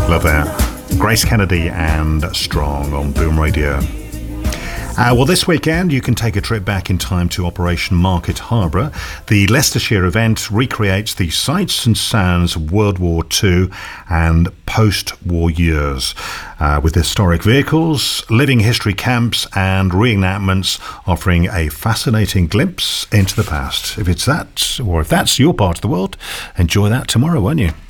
Love that. Grace Kennedy and Strong on Boom Radio. Well, this weekend you can take a trip back in time to Operation Market Harborough. The Leicestershire event recreates the sights and sounds of World War II and post-war years, with historic vehicles, living history camps and reenactments offering a fascinating glimpse into the past. If it's that, or if that's your part of the world, enjoy that tomorrow, won't you?